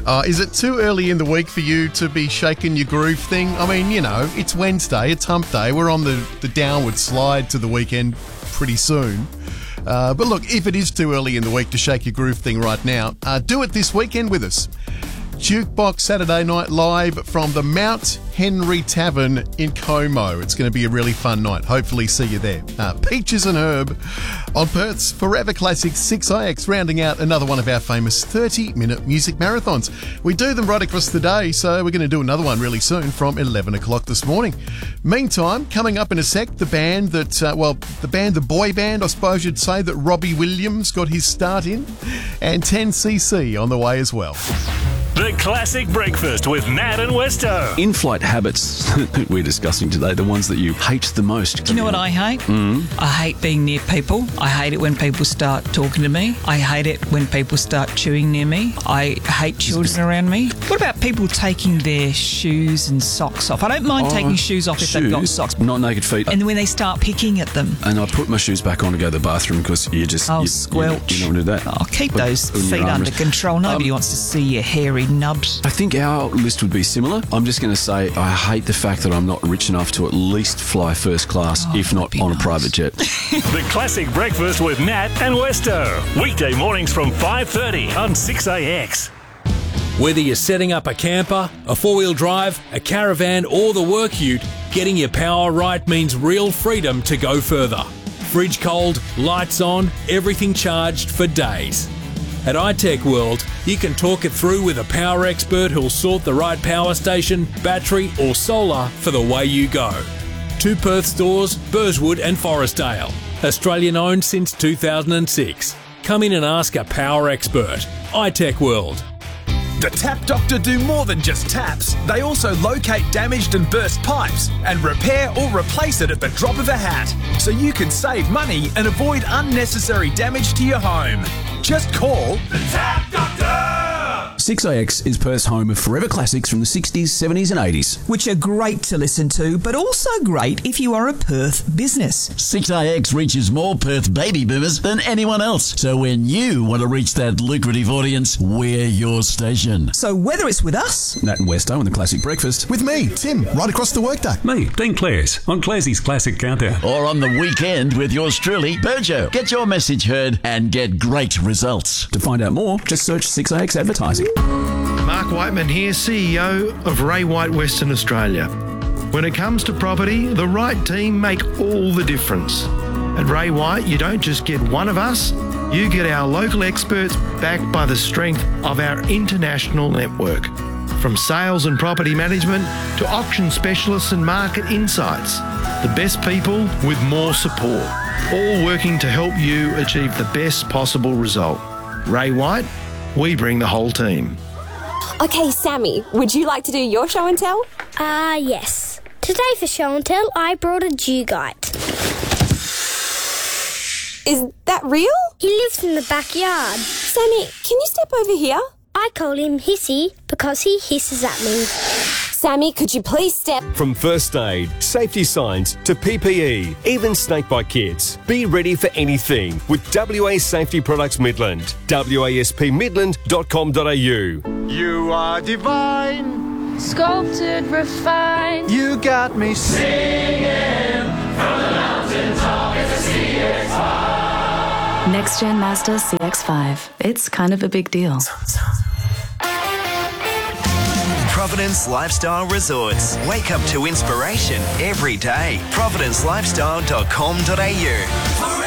Is it too early in the week for you to be shaking your groove thing? I mean, you know, it's Wednesday, it's hump day. We're on the downward slide to the weekend pretty soon. But look, if it is too early in the week to shake your groove thing right now, do it this weekend with us. Jukebox Saturday Night Live from the Mount Henry Tavern in Como. It's going to be a really fun night. Hopefully see you there. Peaches and Herb on Perth's Forever Classic 6IX, rounding out another one of our famous 30-minute music marathons. We do them right across the day, so we're going to do another one really soon from 11 o'clock this morning. Meantime, coming up in a sec, the band that, the boy band, I suppose you'd say, that Robbie Williams got his start in, and 10cc on the way as well. The Classic Breakfast with Nat and Westo. In-flight habits that we're discussing today, the ones that you hate the most. Do you know what I hate? I hate being near people. I hate it when people start talking to me. I hate it when people start chewing near me. I hate children around me. What about people taking their shoes and socks off? I don't mind taking shoes off if they've got socks. Not naked feet. And then when they start picking at them. And I put my shoes back on to go to the bathroom because you just... squelch. You don't want to do that. Oh, keep those feet under control. Nobody wants to see your hairy nubs. I think our list would be similar. I'm just going to say I hate the fact that I'm not rich enough to at least fly first class, if not on a private jet. The Classic Breakfast with Nat and Westo. Weekday mornings from 5:30 on 6AX. Whether you're setting up a camper, a four-wheel drive, a caravan or the work ute, getting your power right means real freedom to go further. Fridge cold, lights on, everything charged for days. At iTech World, you can talk it through with a power expert who'll sort the right power station, battery or solar for the way you go. 2 Perth stores, Burswood and Forestdale. Australian owned since 2006. Come in and ask a power expert. iTech World. The Tap Doctor do more than just taps. They also locate damaged and burst pipes and repair or replace it at the drop of a hat. So you can save money and avoid unnecessary damage to your home. Just call the Tap Doctor! 6AX is Perth's home of forever classics from the 60s, 70s and 80s. Which are great to listen to, but also great if you are a Perth business. 6AX reaches more Perth baby boomers than anyone else. So when you want to reach that lucrative audience, we're your station. So whether it's with us, Nat and Westo on the Classic Breakfast. With me, Tim, right across the workday. Me, Dean Clares, on Clarsey's Classic Countdown. Or on the weekend with yours truly, Berjo. Get your message heard and get great results. To find out more, just search 6AX Advertising. Mark Whiteman here, CEO of Ray White Western Australia. When it comes to property, the right team make all the difference. At Ray White, you don't just get one of us, you get our local experts backed by the strength of our international network. From sales and property management to auction specialists and market insights, the best people with more support, all working to help you achieve the best possible result. Ray White, we bring the whole team. Okay, Sammy, would you like to do your show and tell? Yes. Today for show and tell, I brought a Dugite. Is that real? He lives in the backyard. Sammy, can you step over here? I call him Hissy because he hisses at me. Sammy, could you please step? From first aid, safety signs to PPE, even snakebite kits. Be ready for anything with WA Safety Products Midland. waspmidland.com.au. You are divine, sculpted, refined. You got me singing from the mountaintop. It's a CX-5. Next Gen Mazda CX-5. It's kind of a big deal. Providence Lifestyle Resorts. Wake up to inspiration every day. providencelifestyle.com.au.